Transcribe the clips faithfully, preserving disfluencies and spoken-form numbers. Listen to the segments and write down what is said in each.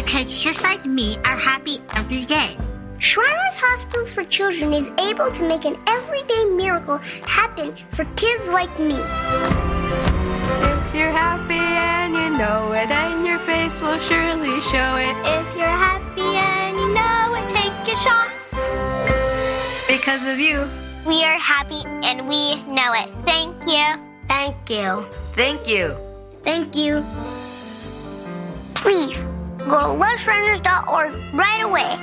kids just like me are happy every day. Shriners Hospitals for Children is able to make an everyday miracle happen for kids like me. If you're happy and you know it, and your face will surely show it. If you're happy and you know it, take a shot. Because of you, we are happy and we know it. Thank you. Thank you. Thank you. Thank you. Please go to lush runners dot org right away.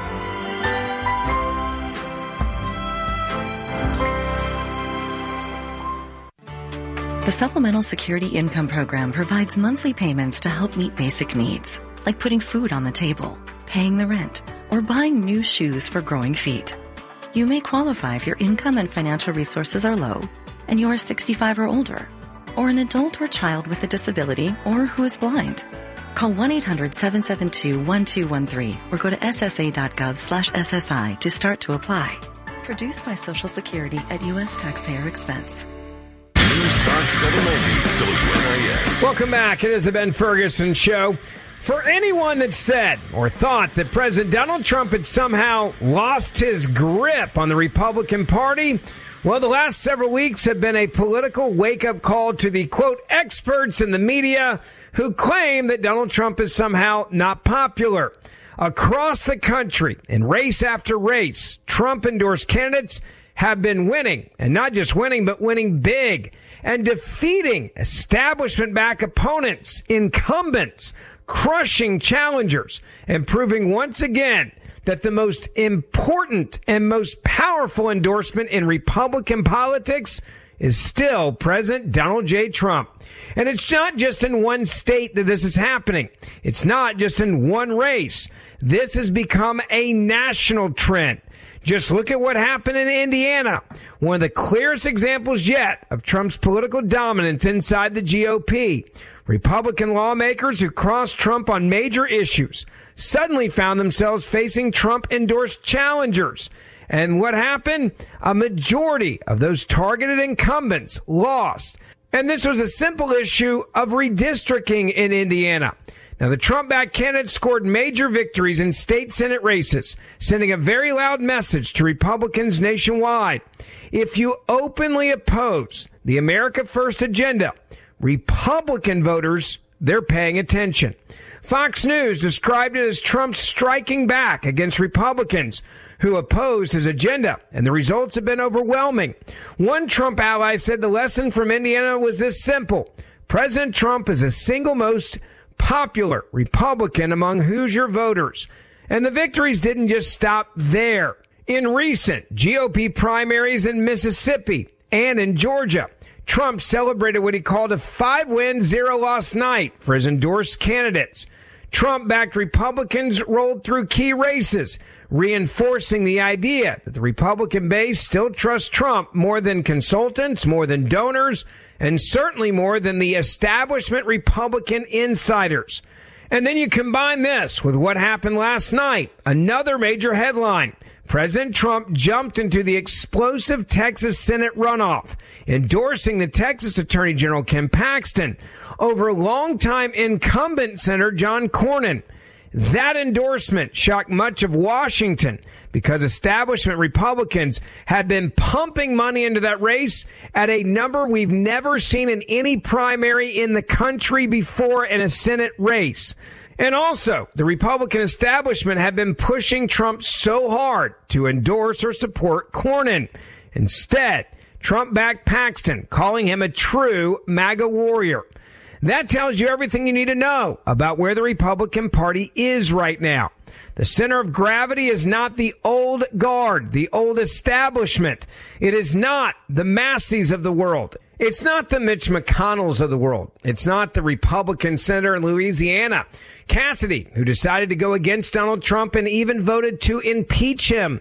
The Supplemental Security Income Program provides monthly payments to help meet basic needs, like putting food on the table, paying the rent, or buying new shoes for growing feet. You may qualify if your income and financial resources are low, and you are sixty-five or older, or an adult or child with a disability, or who is blind. Call one eight hundred seven seven two one two one three or go to S S A dot gov slash S S I to start to apply. Produced by Social Security at U S taxpayer expense. News Talk seven ninety W N I S. Welcome back. It is the Ben Ferguson Show. For anyone that said or thought that President Donald Trump had somehow lost his grip on the Republican Party, well, the last several weeks have been a political wake-up call to the, quote, experts in the media who claim that Donald Trump is somehow not popular. Across the country, in race after race, Trump-endorsed candidates have been winning, and not just winning, but winning big, and defeating establishment-backed opponents, incumbents, crushing challengers, and proving once again that the most important and most powerful endorsement in Republican politics is still President Donald J. Trump. And it's not just in one state that this is happening. It's not just in one race. This has become a national trend. Just look at what happened in Indiana, one of the clearest examples yet of Trump's political dominance inside the G O P. Republican lawmakers who crossed Trump on major issues suddenly found themselves facing Trump-endorsed challengers. And what happened? A majority of those targeted incumbents lost. And this was a simple issue of redistricting in Indiana. Now, the Trump-backed candidates scored major victories in state Senate races, sending a very loud message to Republicans nationwide. If you openly oppose the America First agenda, Republican voters, they're paying attention. Fox News described it as Trump striking back against Republicans who opposed his agenda, and the results have been overwhelming. One Trump ally said the lesson from Indiana was this simple. President Trump is the single most popular Republican among Hoosier voters. And the victories didn't just stop there. In recent G O P primaries in Mississippi and in Georgia, Trump celebrated what he called a five-win, zero-loss night for his endorsed candidates. Trump-backed Republicans rolled through key races, reinforcing the idea that the Republican base still trusts Trump more than consultants, more than donors, and certainly more than the establishment Republican insiders. And then you combine this with what happened last night, another major headline. President Trump jumped into the explosive Texas Senate runoff, endorsing the Texas Attorney General Ken Paxton over longtime incumbent Senator John Cornyn. That endorsement shocked much of Washington because establishment Republicans had been pumping money into that race at a number we've never seen in any primary in the country before in a Senate race. And also, the Republican establishment had been pushing Trump so hard to endorse or support Cornyn. Instead, Trump backed Paxton, calling him a true MAGA warrior. That tells you everything you need to know about where the Republican Party is right now. The center of gravity is not the old guard, the old establishment. It is not the Masseys of the world. It's not the Mitch McConnells of the world. It's not the Republican senator in Louisiana, Cassidy, who decided to go against Donald Trump and even voted to impeach him.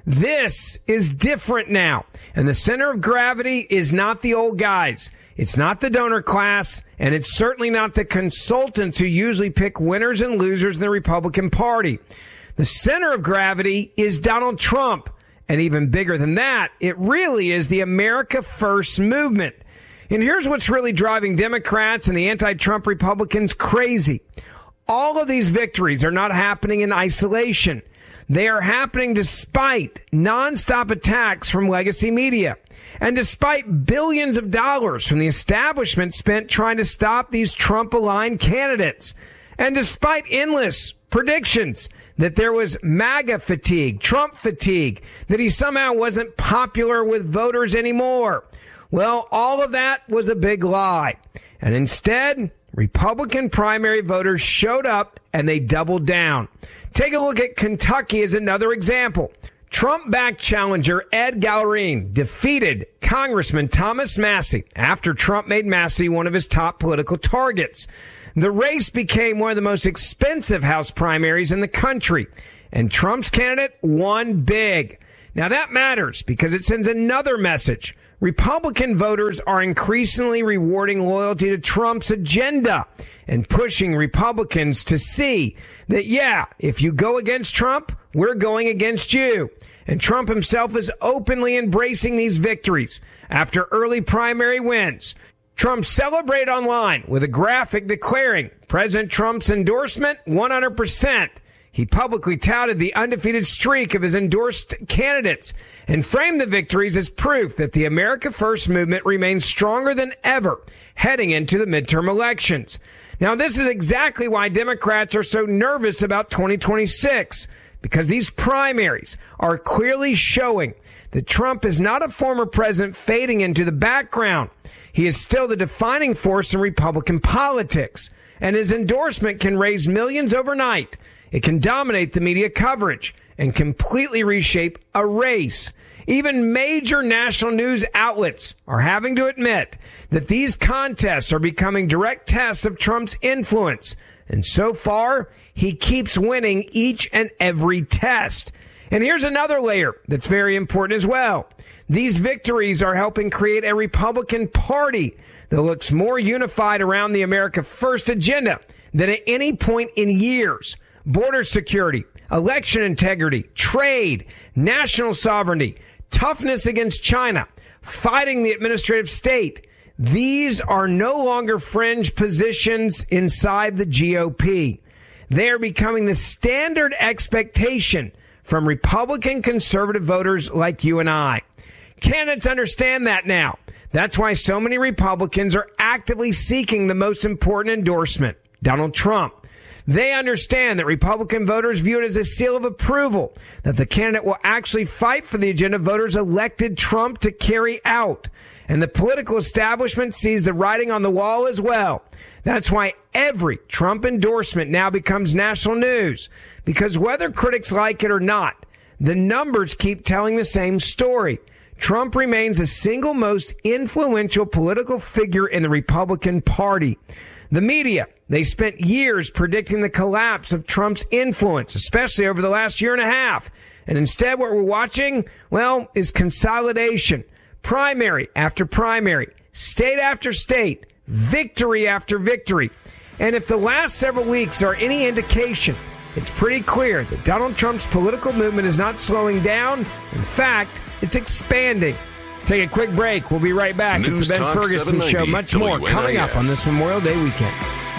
This is different now. And the center of gravity is not the old guys. It's not the donor class, and it's certainly not the consultants who usually pick winners and losers in the Republican Party. The center of gravity is Donald Trump. And even bigger than that, it really is the America First movement. And here's what's really driving Democrats and the anti-Trump Republicans crazy. all of these victories are not happening in isolation. They are happening despite nonstop attacks from legacy media and despite billions of dollars from the establishment spent trying to stop these Trump-aligned candidates, and despite endless predictions that there was MAGA fatigue, Trump fatigue, that he somehow wasn't popular with voters anymore. Well, all of that was a big lie. And instead, Republican primary voters showed up and they doubled down. Take a look at Kentucky as another example. Trump-backed challenger Ed Gallerin defeated Congressman Thomas Massie after Trump made Massie one of his top political targets. The race became one of the most expensive House primaries in the country, and Trump's candidate won big. Now that matters because it sends another message. Republican voters are increasingly rewarding loyalty to Trump's agenda and pushing Republicans to see that, yeah, if you go against Trump, we're going against you. And Trump himself is openly embracing these victories after early primary wins. Trump celebrated online with a graphic declaring President Trump's endorsement one hundred percent. He publicly touted the undefeated streak of his endorsed candidates and framed the victories as proof that the America First movement remains stronger than ever heading into the midterm elections. Now, this is exactly why Democrats are so nervous about twenty twenty-six, because these primaries are clearly showing that Trump is not a former president fading into the background. He is still the defining force in Republican politics, and his endorsement can raise millions overnight. It can dominate the media coverage and completely reshape a race. Even major national news outlets are having to admit that these contests are becoming direct tests of Trump's influence. And so far, he keeps winning each and every test. And here's another layer that's very important as well. These victories are helping create a Republican Party that looks more unified around the America First agenda than at any point in years. Border security, election integrity, trade, national sovereignty, toughness against China, fighting the administrative state. These are no longer fringe positions inside the G O P. They are becoming the standard expectation from Republican conservative voters like you and I. Candidates understand that now. That's why so many Republicans are actively seeking the most important endorsement, Donald Trump. They understand that Republican voters view it as a seal of approval, that the candidate will actually fight for the agenda voters elected Trump to carry out. And the political establishment sees the writing on the wall as well. That's why every Trump endorsement now becomes national news, because whether critics like it or not, the numbers keep telling the same story. Trump remains the single most influential political figure in the Republican Party. The media, they spent years predicting the collapse of Trump's influence, especially over the last year and a half. And instead, what we're watching, well, is consolidation. Primary after primary, state after state, victory after victory. And if the last several weeks are any indication, it's pretty clear that Donald Trump's political movement is not slowing down. In fact, it's expanding. Take a quick break. We'll be right back. News it's the Ben Talk Ferguson Show. Much more W N I S. coming up on this Memorial Day weekend.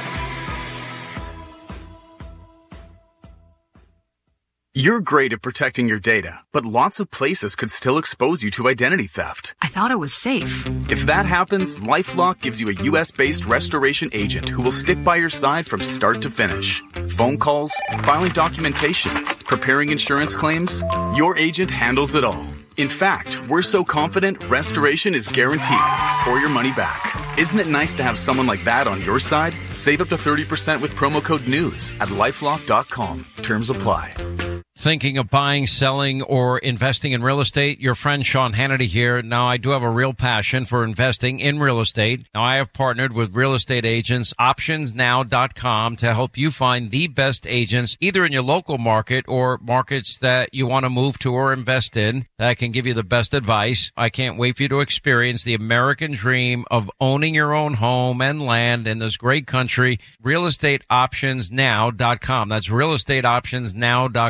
You're great at protecting your data, but lots of places could still expose you to identity theft. I thought it was safe. If that happens, LifeLock gives you a U S-based restoration agent who will stick by your side from start to finish. Phone calls, filing documentation, preparing insurance claims, your agent handles it all. In fact, we're so confident restoration is guaranteed or your money back. Isn't it nice to have someone like that on your side? Save up to thirty percent with promo code NEWS at lifelock dot com. Terms apply. Thinking of buying, selling, or investing in real estate? Your friend Sean Hannity here. Now, I do have a real passion for investing in real estate. Now, I have partnered with real estate agents, options now dot com, to help you find the best agents, either in your local market or markets that you want to move to or invest in, that can give you the best advice. I can't wait for you to experience the American dream of owning your own home and land in this great country. real estate options now dot com. That's real estate options now dot com.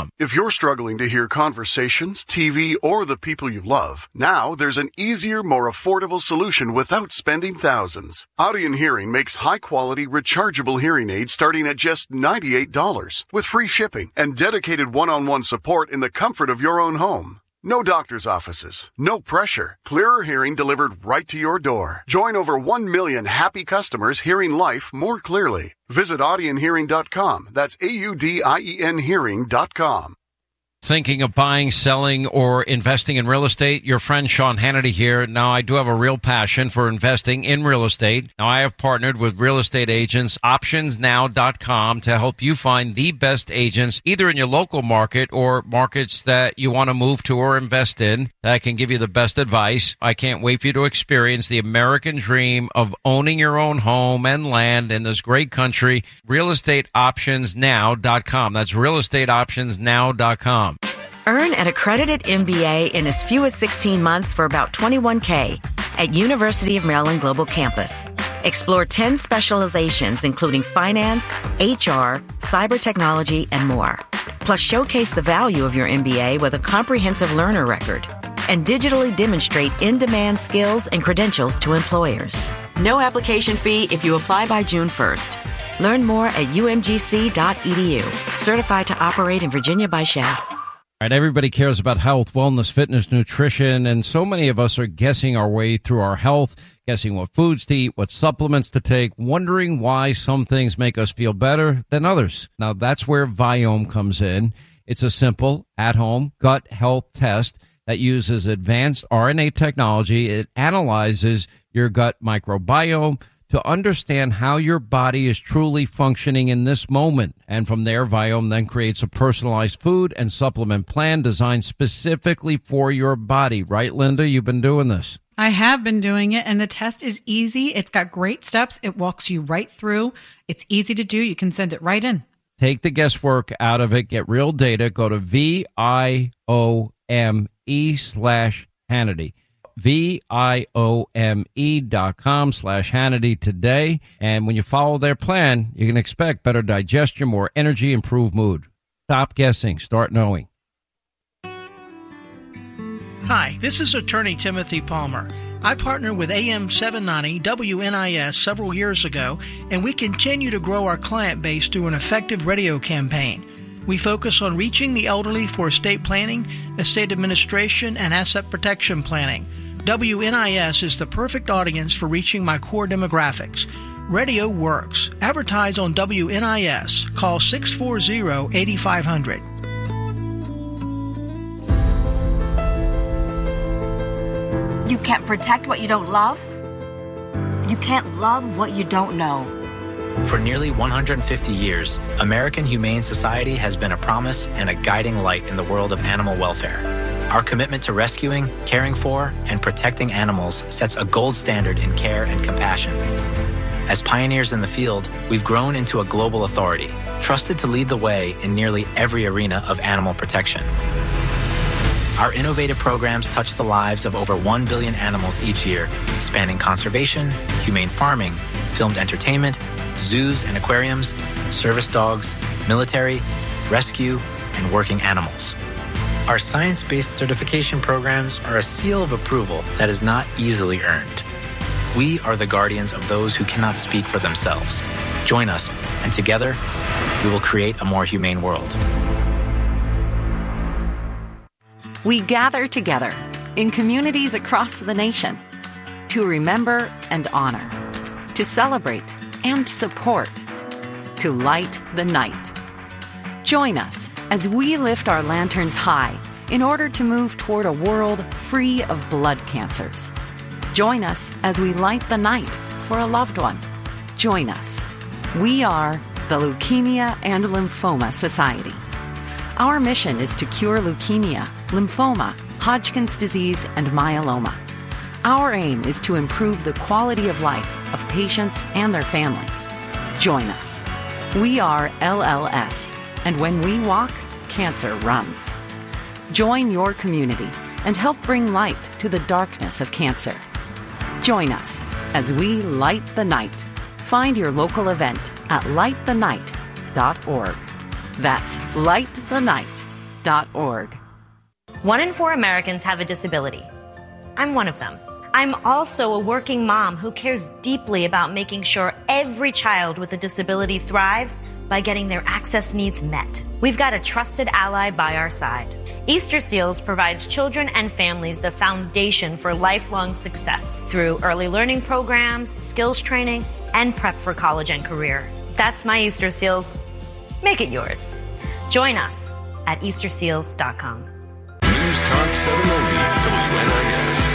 com. If you're struggling to hear conversations, T V, or the people you love, now there's an easier, more affordable solution without spending thousands. Audien Hearing makes high-quality, rechargeable hearing aids starting at just ninety-eight dollars, with free shipping and dedicated one-on-one support in the comfort of your own home. No doctor's offices, no pressure, clearer hearing delivered right to your door. Join over one million happy customers hearing life more clearly. Visit audien hearing dot com. That's A U D I E N hearing dot com. Thinking of buying, selling, or investing in real estate? Your friend Sean Hannity here. Now, I do have a real passion for investing in real estate. Now, I have partnered with real estate agents, options now dot com, to help you find the best agents, either in your local market or markets that you want to move to or invest in, that can give you the best advice. I can't wait for you to experience the American dream of owning your own home and land in this great country. real estate options now dot com. That's real estate options now dot com. Earn an accredited M B A in as few as sixteen months for about twenty-one thousand dollars at University of Maryland Global Campus. Explore ten specializations, including finance, H R, cyber technology, and more. Plus, showcase the value of your M B A with a comprehensive learner record and digitally demonstrate in-demand skills and credentials to employers. No application fee if you apply by June first. Learn more at U M G C dot E D U. Certified to operate in Virginia by S H A F. All right, everybody cares about health, wellness, fitness, nutrition, and so many of us are guessing our way through our health, guessing what foods to eat, what supplements to take, wondering why some things make us feel better than others. Now, that's where Viome comes in. It's a simple, at-home gut health test that uses advanced R N A technology. It analyzes your gut microbiome to understand how your body is truly functioning in this moment. And from there, Viome then creates a personalized food and supplement plan designed specifically for your body. Right, Linda? You've been doing this. I have been doing it, and the test is easy. It's got great steps. It walks you right through. It's easy to do. You can send it right in. Take the guesswork out of it. Get real data. Go to V I O M E slash Hannity. V I O M E dot com slash Hannity today. And when you follow their plan, you can expect better digestion, more energy, improved mood. Stop guessing. Start knowing. Hi, this is attorney Timothy Palmer. I partnered with A M seven ninety W N I S several years ago, and we continue to grow our client base through an effective radio campaign. We focus on reaching the elderly for estate planning, estate administration, and asset protection planning. W N I S is the perfect audience for reaching my core demographics. Radio works. Advertise on W N I S. Call six four zero, eight five zero zero. You can't protect what you don't love. You can't love what you don't know. For nearly one hundred fifty years, American Humane Society has been a promise and a guiding light in the world of animal welfare. Our commitment to rescuing, caring for, and protecting animals sets a gold standard in care and compassion. As pioneers in the field, we've grown into a global authority, trusted to lead the way in nearly every arena of animal protection. Our innovative programs touch the lives of over one billion animals each year, spanning conservation, humane farming, filmed entertainment, zoos and aquariums, service dogs, military, rescue, and working animals. Our science-based certification programs are a seal of approval that is not easily earned. We are the guardians of those who cannot speak for themselves. Join us, and together, we will create a more humane world. We gather together in communities across the nation to remember and honor, to celebrate and support, to light the night. Join us as we lift our lanterns high in order to move toward a world free of blood cancers. Join us as we light the night for a loved one. Join us. We are the Leukemia and Lymphoma Society. Our mission is to cure leukemia, lymphoma, Hodgkin's disease, and myeloma. Our aim is to improve the quality of life of patients and their families. Join us. We are L L S, and when we walk, cancer runs. Join your community and help bring light to the darkness of cancer. Join us as we light the night. Find your local event at light the night dot org. That's light the night dot org. One in four Americans have a disability. I'm one of them. I'm also a working mom who cares deeply about making sure every child with a disability thrives by getting their access needs met. We've got a trusted ally by our side. Easter Seals provides children and families the foundation for lifelong success through early learning programs, skills training, and prep for college and career. That's my Easter Seals. Make it yours. Join us at easter seals dot com. News Talk seven ninety W N I S.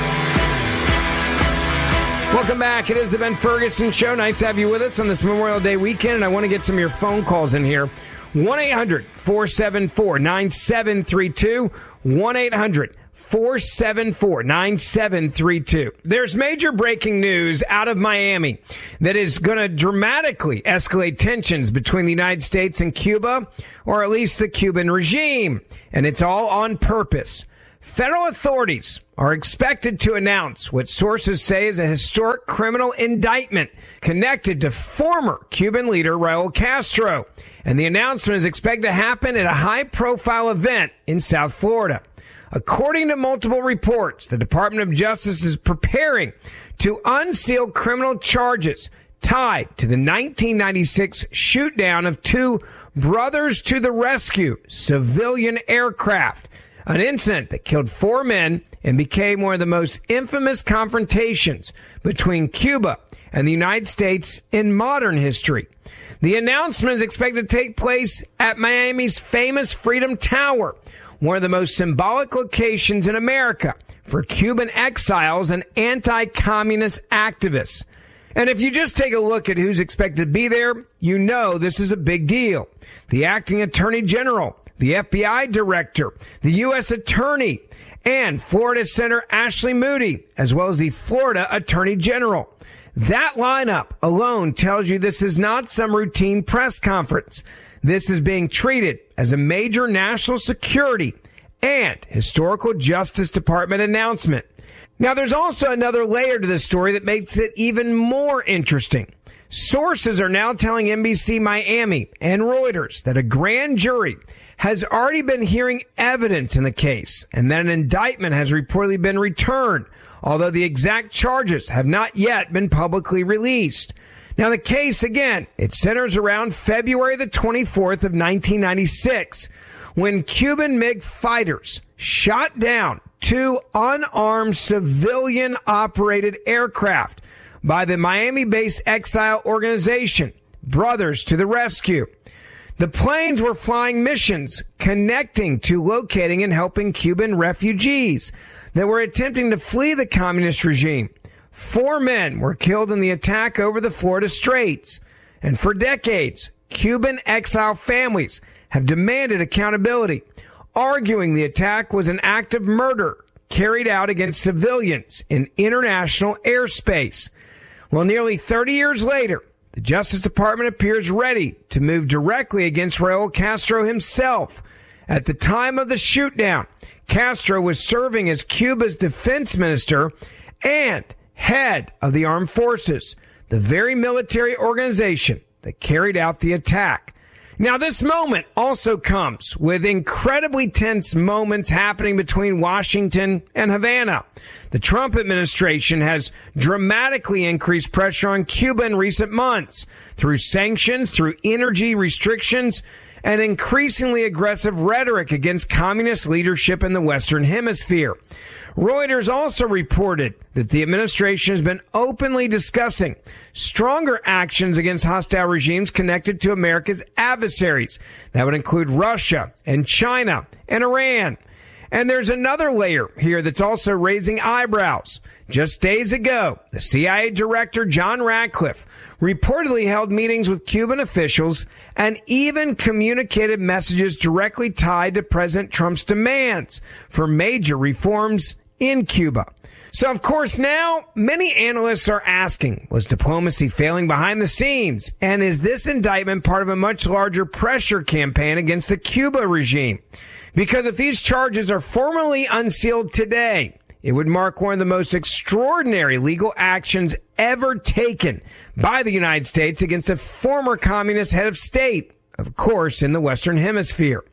Welcome back. It is the Ben Ferguson Show. Nice to have you with us on this Memorial Day weekend. And I want to get some of your phone calls in here. one eight hundred four seven four nine seven three two. one eight hundred four seven four nine seven three two. There's major breaking news out of Miami that is going to dramatically escalate tensions between the United States and Cuba, or at least the Cuban regime. And it's all on purpose. Federal authorities are expected to announce what sources say is a historic criminal indictment connected to former Cuban leader Raul Castro. And the announcement is expected to happen at a high-profile event in South Florida. According to multiple reports, the Department of Justice is preparing to unseal criminal charges tied to the nineteen ninety-six shoot-down of two Brothers to the Rescue civilian aircraft, an incident that killed four men and became one of the most infamous confrontations between Cuba and the United States in modern history. The announcement is expected to take place at Miami's famous Freedom Tower, one of the most symbolic locations in America for Cuban exiles and anti-communist activists. And if you just take a look at who's expected to be there, you know this is a big deal. The acting attorney general, the F B I director, the U S attorney, and Florida Senator Ashley Moody, as well as the Florida Attorney General. That lineup alone tells you this is not some routine press conference. This is being treated as a major national security and historical Justice Department announcement. Now, there's also another layer to this story that makes it even more interesting. Sources are now telling N B C Miami and Reuters that a grand jury has already been hearing evidence in the case and that an indictment has reportedly been returned, although the exact charges have not yet been publicly released. Now, the case, again, it centers around February the twenty-fourth of nineteen ninety-six, when Cuban MiG fighters shot down two unarmed civilian-operated aircraft by the Miami-based exile organization, Brothers to the Rescue. The planes were flying missions connecting to locating and helping Cuban refugees that were attempting to flee the communist regime. Four men were killed in the attack over the Florida Straits. And for decades, Cuban exile families have demanded accountability, arguing the attack was an act of murder carried out against civilians in international airspace. Well, nearly thirty years later, the Justice Department appears ready to move directly against Raul Castro himself. At the time of the shootdown, Castro was serving as Cuba's defense minister and head of the armed forces, the very military organization that carried out the attack. Now, this moment also comes with incredibly tense moments happening between Washington and Havana. The Trump administration has dramatically increased pressure on Cuba in recent months through sanctions, through energy restrictions, and increasingly aggressive rhetoric against communist leadership in the Western Hemisphere. Reuters also reported that the administration has been openly discussing stronger actions against hostile regimes connected to America's adversaries. That would include Russia and China and Iran. And there's another layer here that's also raising eyebrows. Just days ago, the C I A director John Ratcliffe reportedly held meetings with Cuban officials and even communicated messages directly tied to President Trump's demands for major reforms in Cuba. So, of course, now many analysts are asking, was diplomacy failing behind the scenes? And is this indictment part of a much larger pressure campaign against the Cuba regime? Because if these charges are formally unsealed today, it would mark one of the most extraordinary legal actions ever taken by the United States against a former communist head of state, of course, in the Western Hemisphere.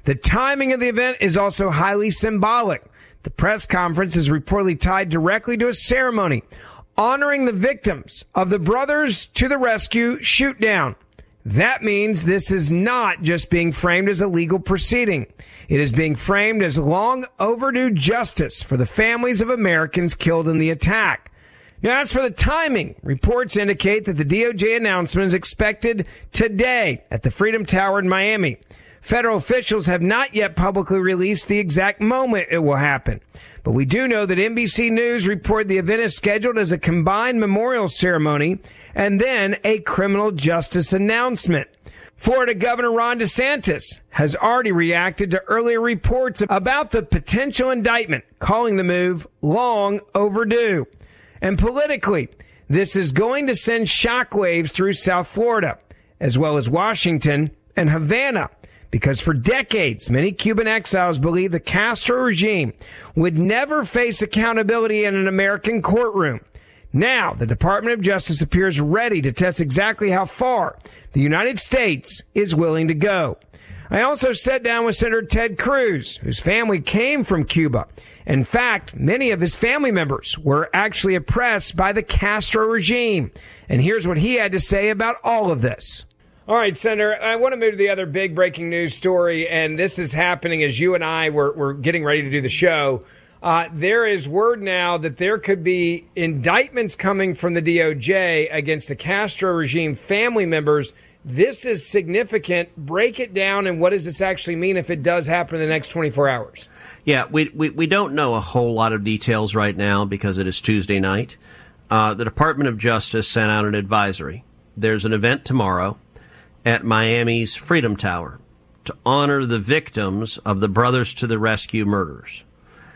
The timing of the event is also highly symbolic. The press conference is reportedly tied directly to a ceremony honoring the victims of the Brothers to the Rescue shootdown. That means this is not just being framed as a legal proceeding. It is being framed as long overdue justice for the families of Americans killed in the attack. Now, as for the timing, reports indicate that the D O J announcement is expected today at the Freedom Tower in Miami. Federal officials have not yet publicly released the exact moment it will happen. But we do know that N B C News reported the event is scheduled as a combined memorial ceremony and then a criminal justice announcement. Florida Governor Ron DeSantis has already reacted to earlier reports about the potential indictment, calling the move long overdue. And politically, this is going to send shockwaves through South Florida, as well as Washington and Havana, because for decades, many Cuban exiles believe the Castro regime would never face accountability in an American courtroom. Now, the Department of Justice appears ready to test exactly how far the United States is willing to go. I also sat down with Senator Ted Cruz, whose family came from Cuba. In fact, many of his family members were actually oppressed by the Castro regime. And here's what he had to say about all of this. All right, Senator, I want to move to the other big breaking news story, and this is happening as you and I were, were getting ready to do the show. Uh, there is word now that there could be indictments coming from the D O J against the Castro regime family members. This is significant. Break it down, and what does this actually mean if it does happen in the next twenty-four hours? Yeah, we, we, we don't know a whole lot of details right now because it is Tuesday night. Uh, the Department of Justice sent out an advisory. There's an event tomorrow at Miami's Freedom Tower to honor the victims of the Brothers to the Rescue murders.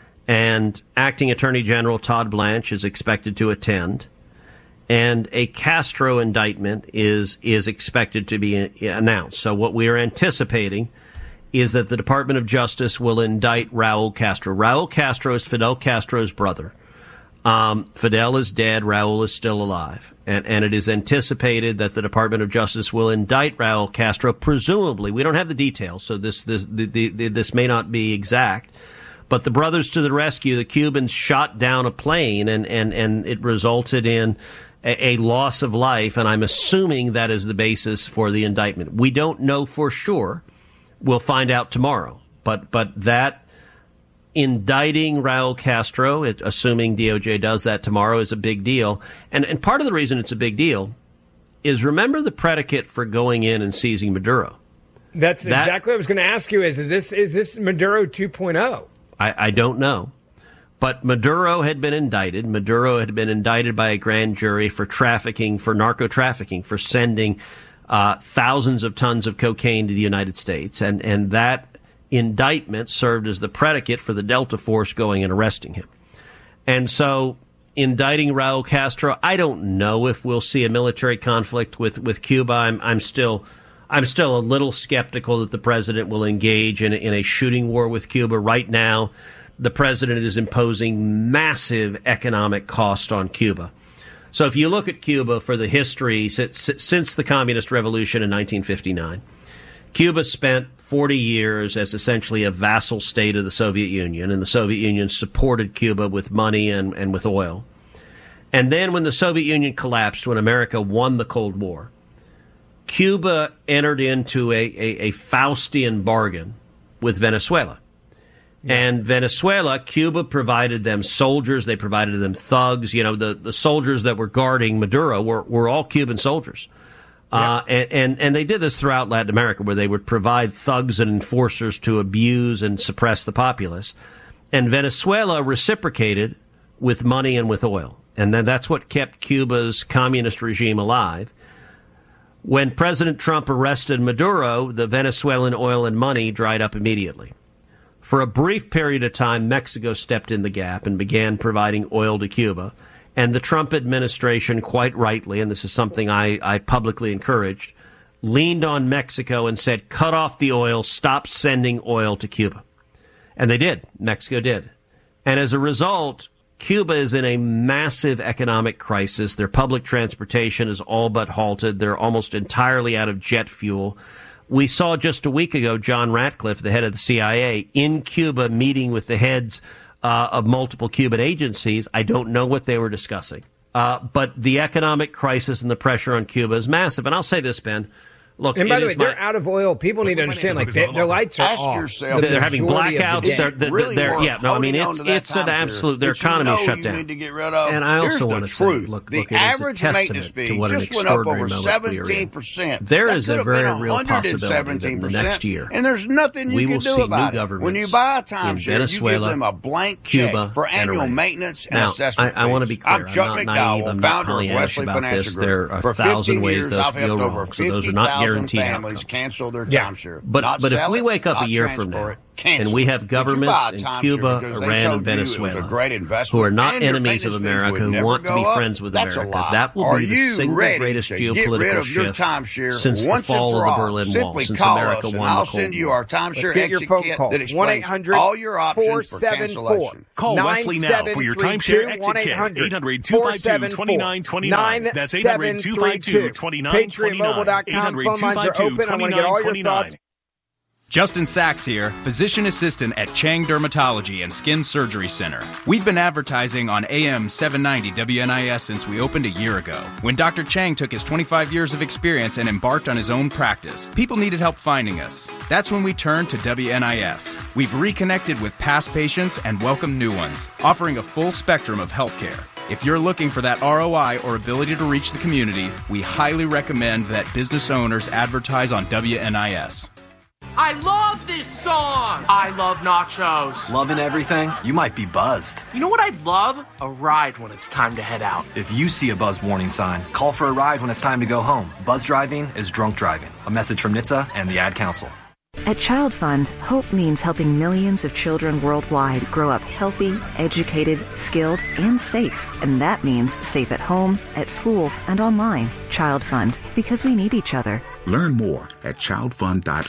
And Acting Attorney General Todd Blanche is expected to attend. And a Castro indictment is is expected to be announced. So what we are anticipating is that the Department of Justice will indict Raul Castro. Raul Castro is Fidel Castro's brother. Um, Fidel is dead. Raul is still alive. And, and it is anticipated that the Department of Justice will indict Raul Castro, presumably. We don't have the details, so this this the, the, the, this may not be exact. But the Brothers to the Rescue, the Cubans shot down a plane, and, and, and it resulted in a, a loss of life, and I'm assuming that is the basis for the indictment. We don't know for sure. We'll find out tomorrow. But but that indicting Raul Castro, it, assuming D O J does that tomorrow, is a big deal. And and part of the reason it's a big deal is, remember the predicate for going in and seizing Maduro. That's that, exactly what I was going to ask you is, is this is this Maduro two point oh? I, I don't know. But Maduro had been indicted. Maduro had been indicted by a grand jury for trafficking, for narco trafficking, for sending uh, thousands of tons of cocaine to the United States. And, and that indictment served as the predicate for the Delta Force going and arresting him. And so indicting Raul Castro, I don't know if we'll see a military conflict with, with Cuba. I'm, I'm still... I'm still a little skeptical that the president will engage in, in a shooting war with Cuba. Right now, the president is imposing massive economic cost on Cuba. So if you look at Cuba for the history since, since the Communist Revolution in nineteen fifty-nine, Cuba spent forty years as essentially a vassal state of the Soviet Union, and the Soviet Union supported Cuba with money and, and with oil. And then when the Soviet Union collapsed, when America won the Cold War, Cuba entered into a, a, a Faustian bargain with Venezuela. Yeah. And Venezuela, Cuba provided them soldiers. They provided them thugs. You know, the, the soldiers that were guarding Maduro were, were all Cuban soldiers. Yeah. Uh, and, and, and they did this throughout Latin America, where they would provide thugs and enforcers to abuse and suppress the populace. And Venezuela reciprocated with money and with oil. And then that's what kept Cuba's communist regime alive. When President Trump arrested Maduro, the Venezuelan oil and money dried up immediately. For a brief period of time, Mexico stepped in the gap and began providing oil to Cuba. And the Trump administration, quite rightly, and this is something I, I publicly encouraged, leaned on Mexico and said, cut off the oil, stop sending oil to Cuba. And they did. Mexico did. And as a result, Cuba is in a massive economic crisis. Their public transportation is all but halted. They're almost entirely out of jet fuel. We saw just a week ago John Ratcliffe, the head of the C I A, in Cuba meeting with the heads uh, of multiple Cuban agencies. I don't know what they were discussing. Uh, but the economic crisis and the pressure on Cuba is massive. And I'll say this, Ben. Look, and by the way, my, they're out of oil. People need to understand, like, they, their lights are Ask off. yourself, they're, they're having blackouts. If They're, you they're, really they're, were yeah, no, I mean, it's, it's an absolute, their economy you know shut you down. Need to get rid of. And I Here's also the want to truth. say, look, the look, it average is a maintenance testament fee to what just an went up extraordinary over moment we are seventeen in. percent. There that is a very real possibility that in the next year, and there's nothing you we can will do see about new it. When you buy a timeshare, you give them a blank check Cuba, for annual and maintenance and now, assessment I, I want to be clear. I'm Chuck I'm not naive. McDowell, I'm not founder of Pollyannish Wesley about Financial this. Group. There are For a thousand fifteen ways years, those I've can go helped wrong, over so those are fifty not thousand guaranteed families outcomes. cancel their Yeah. timeshare. But Not but if sell we it, wake up not a year from transfer now it, cancel and we it. have But you governments buy a in timeshare Cuba, because they Iran, told and you it was Venezuela a great investment who are not and your enemies of maintenance fees America, would who never want to go be up, friends with that's a America, lie. that will Are be the you single ready greatest to get rid geopolitical of your shift timeshare since the once and fall for of the all? Berlin Wall, Simply since call America us and won the I'll Cold send you War. our timeshare Let's get your exit phone kit call. that explains all your options for cancellation. Call Wesley now for your timeshare exit kit. eight hundred, two five two, two nine two nine. That's eight hundred, two five two, two nine two nine. eight hundred, two five two, two nine two nine. Justin Sachs here, physician assistant at Chang Dermatology and Skin Surgery Center. We've been advertising on A M seven ninety W N I S since we opened a year ago. When Doctor Chang took his twenty-five years of experience and embarked on his own practice, people needed help finding us. That's when we turned to W N I S. We've reconnected with past patients and welcomed new ones, offering a full spectrum of healthcare. If you're looking for that R O I or ability to reach the community, we highly recommend that business owners advertise on W N I S. I love this song! I love nachos. Loving everything? You might be buzzed. You know what I'd love? A ride when it's time to head out. If you see a buzzed warning sign, call for a ride when it's time to go home. Buzz driving is drunk driving. A message from N H T S A and the Ad Council. At Child Fund, hope means helping millions of children worldwide grow up healthy, educated, skilled, and safe. And that means safe at home, at school, and online. Child Fund, because we need each other. Learn more at child fund dot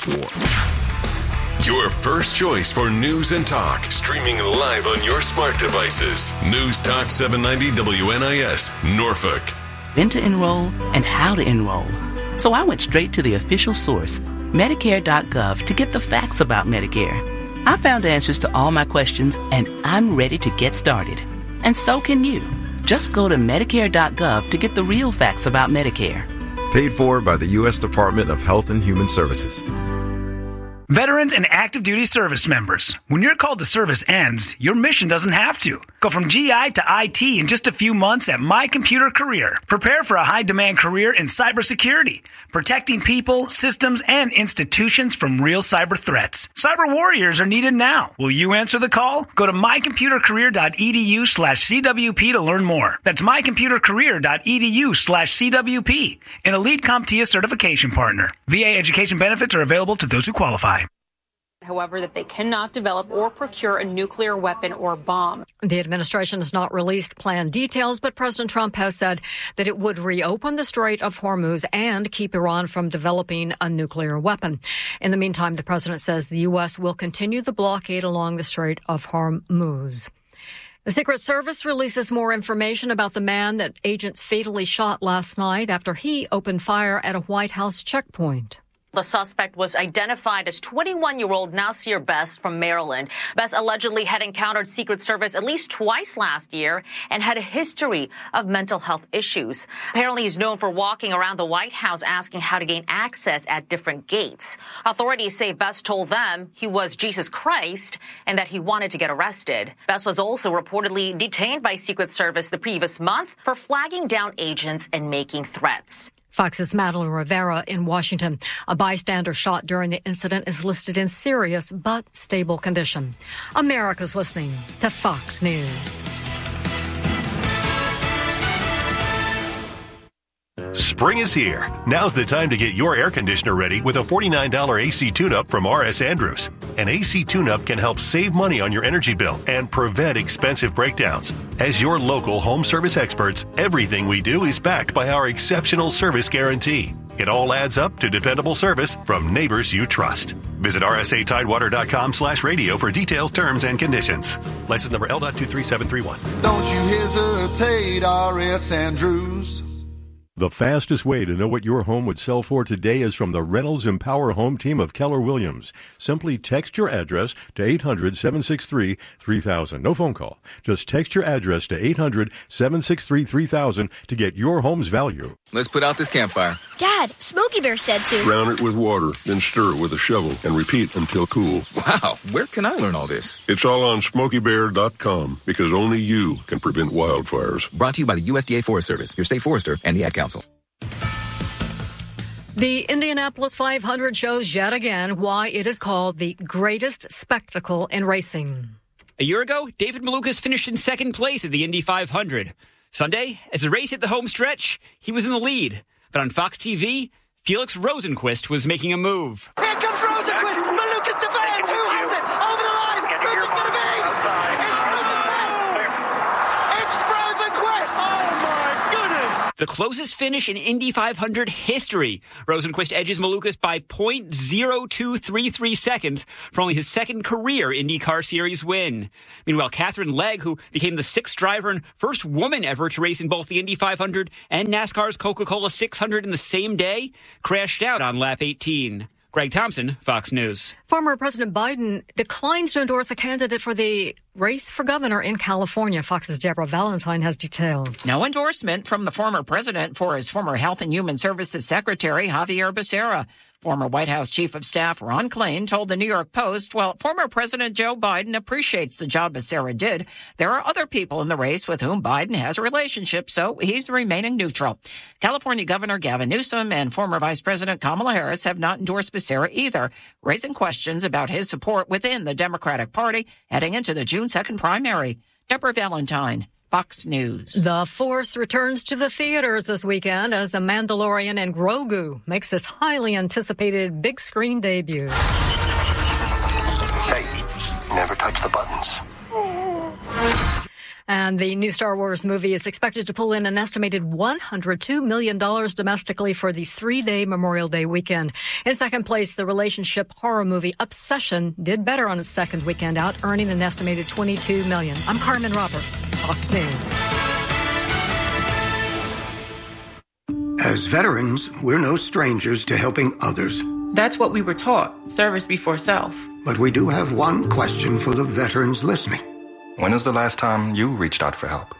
org. Your first choice for news and talk, streaming live on your smart devices. News Talk seven ninety W N I S, Norfolk. When to enroll and how to enroll. So I went straight to the official source, Medicare dot gov, to get the facts about Medicare. I found answers to all my questions, and I'm ready to get started. And so can you. Just go to Medicare dot gov to get the real facts about Medicare. Paid for by the U S Department of Health and Human Services. Veterans and active duty service members, when your call to service ends, your mission doesn't have to. Go from G I to I T in just a few months at My Computer Career. Prepare for a high-demand career in cybersecurity, protecting people, systems, and institutions from real cyber threats. Cyber warriors are needed now. Will you answer the call? Go to my computer career dot e d u slash c w p to learn more. That's my computer career dot e d u slash c w p, an Elite CompTIA certification partner. V A education benefits are available to those who qualify. However, that they cannot develop or procure a nuclear weapon or bomb. The administration has not released plan details, but President Trump has said that it would reopen the Strait of Hormuz and keep Iran from developing a nuclear weapon. In the meantime, the president says the U S will continue the blockade along the Strait of Hormuz. The Secret Service releases more information about the man that agents fatally shot last night after he opened fire at a White House checkpoint. The suspect was identified as twenty-one-year-old Nasir Best from Maryland. Best allegedly had encountered Secret Service at least twice last year and had a history of mental health issues. Apparently, he's known for walking around the White House asking how to gain access at different gates. Authorities say Best told them he was Jesus Christ and that he wanted to get arrested. Best was also reportedly detained by Secret Service the previous month for flagging down agents and making threats. Fox's Madeline Rivera in Washington. A bystander shot during the incident is listed in serious but stable condition. America's listening to Fox News. Spring is here. Now's the time to get your air conditioner ready with a forty-nine dollars A C tune-up from R S Andrews. An A C tune-up can help save money on your energy bill and prevent expensive breakdowns. As your local home service experts, everything we do is backed by our exceptional service guarantee. It all adds up to dependable service from neighbors you trust. Visit r s a tidewater dot com slash radio for details, terms, and conditions. License number L two three seven three one. Don't you hesitate, R S Andrews. The fastest way to know what your home would sell for today is from the Reynolds Empower Home team of Keller Williams. Simply text your address to eight hundred, seven six three, three thousand. No phone call. Just text your address to eight hundred, seven six three, three thousand to get your home's value. Let's put out this campfire. Dad, Smokey Bear said to drown it with water, then stir it with a shovel and repeat until cool. Wow, where can I learn all this? It's all on smokey bear dot com because only you can prevent wildfires. Brought to you by the U S D A Forest Service, your state forester, and the Ad Council. The Indianapolis five hundred shows yet again why it is called the greatest spectacle in racing. A year ago, David Malukas finished in second place at the Indy five hundred. Sunday, as the race hit the home stretch, he was in the lead. But on Fox T V, Felix Rosenqvist was making a move. Here comes Rosenqvist. Malukas defends. Who has it? Over the line. Who's it going to be? It's Rosenqvist. It's Rosenqvist. Oh, my goodness. The closest finish in Indy five hundred history. Rosenqvist edges Malukas by point zero two three three seconds for only his second career IndyCar Series win. Meanwhile, Catherine Legg, who became the sixth driver and first woman ever to race in both the Indy five hundred and NASCAR's Coca-Cola six hundred in the same day, crashed out on lap eighteen. Greg Thompson, Fox News. Former President Biden declines to endorse a candidate for the race for governor in California. Fox's Deborah Valentine has details. No endorsement from the former president for his former Health and Human Services Secretary, Javier Becerra. Former White House Chief of Staff Ron Klain told the New York Post, while former President Joe Biden appreciates the job Becerra did, there are other people in the race with whom Biden has a relationship, so he's remaining neutral. California Governor Gavin Newsom and former Vice President Kamala Harris have not endorsed Becerra either, raising questions about his support within the Democratic Party heading into the June second primary. Deborah Valentine, Fox News. The Force returns to the theaters this weekend as The Mandalorian and Grogu makes its highly anticipated big screen debut. Hey, never touch the buttons. And the new Star Wars movie is expected to pull in an estimated one hundred two million dollars domestically for the three-day Memorial Day weekend. In second place, the relationship horror movie Obsession did better on its second weekend out, earning an estimated twenty-two million dollars. I'm Carmen Roberts, Fox News. As veterans, we're no strangers to helping others. That's what we were taught, service before self. But we do have one question for the veterans listening. When was the last time you reached out for help?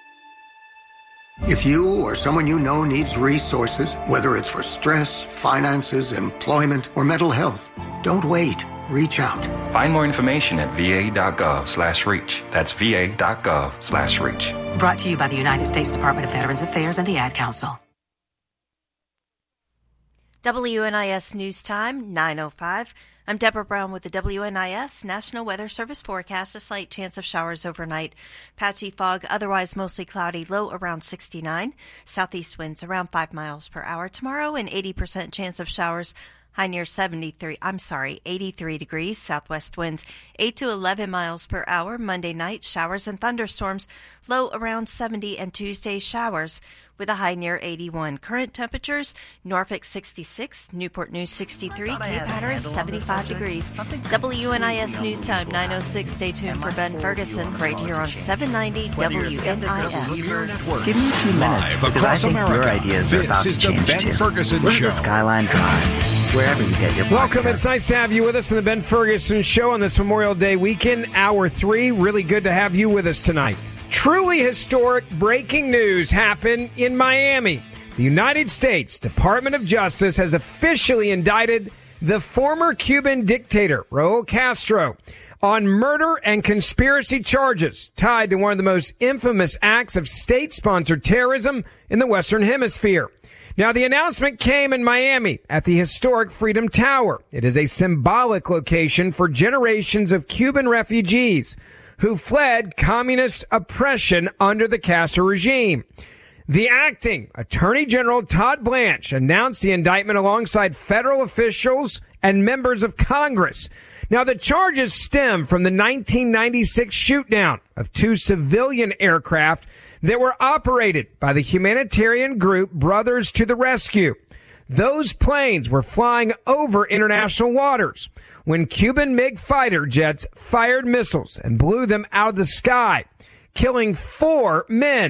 If you or someone you know needs resources, whether it's for stress, finances, employment, or mental health, don't wait. Reach out. Find more information at va.gov slash reach. That's va.gov slash reach. Brought to you by the United States Department of Veterans Affairs and the Ad Council. W N I S News Time, nine oh five. I'm Deborah Brown with the W N I S National Weather Service forecast. A slight chance of showers overnight. Patchy fog, otherwise mostly cloudy, low around sixty-nine. Southeast winds around five miles per hour. Tomorrow, an eighty percent chance of showers. High near seventy-three, I'm sorry, eighty-three degrees. Southwest winds eight to eleven miles per hour. Monday night, showers and thunderstorms. Low around seventy, and Tuesday, showers with a high near eighty-one. Current temperatures, Norfolk sixty-six, Newport News sixty-three, Cape Hatteras seventy-five degrees. W N I S News Time, nine oh six. Stay tuned for Ben Ferguson right here on seven ninety W N I S. Give me a few minutes because I think America. Your ideas are this about to is change the Ben too. Ferguson Listen Show. to Skyline Drive, wherever you get your podcasts. Welcome. It's nice to have you with us on the Ben Ferguson Show on this Memorial Day weekend, hour three. Really good to have you with us tonight. Truly historic breaking news happened in Miami. The United States Department of Justice has officially indicted the former Cuban dictator, Raul Castro, on murder and conspiracy charges tied to one of the most infamous acts of state-sponsored terrorism in the Western Hemisphere. Now, the announcement came in Miami at the historic Freedom Tower. It is a symbolic location for generations of Cuban refugees who fled communist oppression under the Castro regime. The acting Attorney General Todd Blanche announced the indictment alongside federal officials and members of Congress. Now, the charges stem from the nineteen ninety-six shootdown of two civilian aircraft that were operated by the humanitarian group Brothers to the Rescue. Those planes were flying over international waters when Cuban MiG fighter jets fired missiles and blew them out of the sky, killing four men.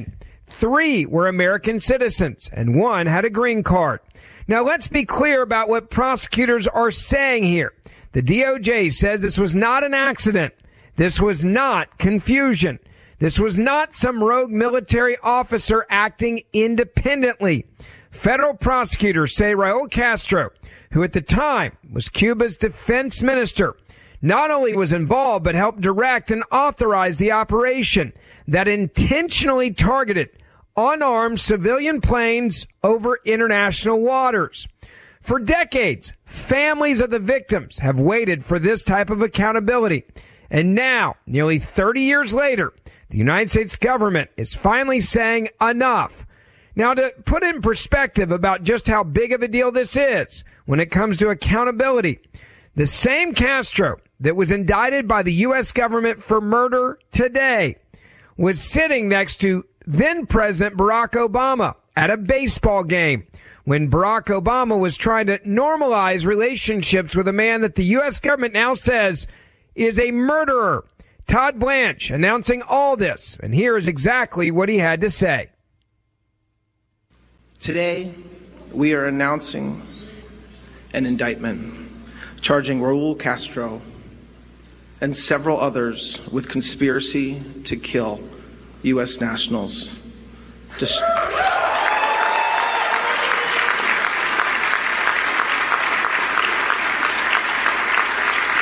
Three were American citizens, and one had a green card. Now, let's be clear about what prosecutors are saying here. The D O J says this was not an accident. This was not confusion. This was not some rogue military officer acting independently. Federal prosecutors say Raul Castro, who at the time was Cuba's defense minister, not only was involved but helped direct and authorize the operation that intentionally targeted unarmed civilian planes over international waters. For decades, families of the victims have waited for this type of accountability. And now, nearly thirty years later, the United States government is finally saying enough. Now, to put in perspective about just how big of a deal this is when it comes to accountability, the same Castro that was indicted by the U S government for murder today was sitting next to then President Barack Obama at a baseball game when Barack Obama was trying to normalize relationships with a man that the U S government now says is a murderer. Todd Blanche announcing all this, and here is exactly what he had to say. Today, we are announcing an indictment charging Raul Castro and several others with conspiracy to kill U S nationals. Just